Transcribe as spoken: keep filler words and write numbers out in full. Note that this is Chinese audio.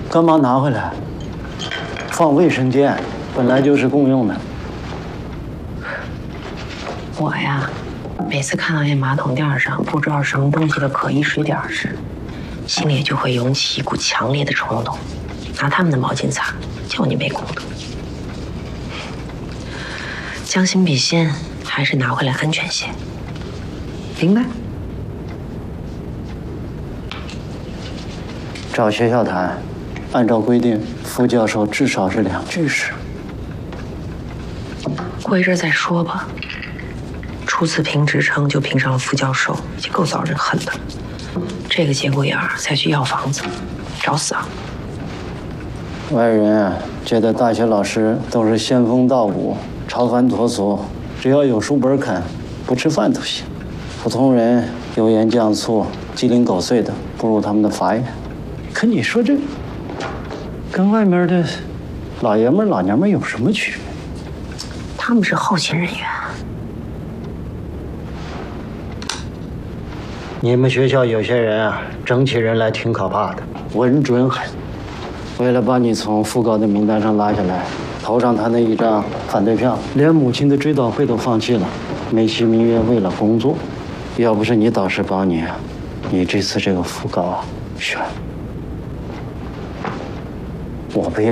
干嘛拿回来？放卫生间，本来就是共用的。 我呀，每次看到那马桶垫上不知道什么东西的可疑水点时，心里就会涌起一股强烈的冲动，拿他们的毛巾擦，就你没功德。将心比心，还是拿回来安全些。明白？ 找学校谈，按照规定，副教授至少是两句式。 过一阵再说吧。初次评职称就评上了副教授，已经够遭人恨的。这个节骨眼儿再去要房子，找死啊！ 外人啊，觉得大学老师都是仙风道骨、超凡脱俗，只要有书本啃，不吃饭都行。普通人油盐酱醋、鸡零狗碎的，不如他们的法眼。可你说这，跟外面的老爷们儿、老娘们儿有什么区别？ 他们是后勤人员。 你们学校有些人啊，整起人来挺可怕的，稳准狠。为了把你从副高的名单上拉下来，投上他那一张反对票，连母亲的追悼会都放弃了，美其名曰为了工作。要不是你导师帮你，你这次这个副高啊，选我不愿意。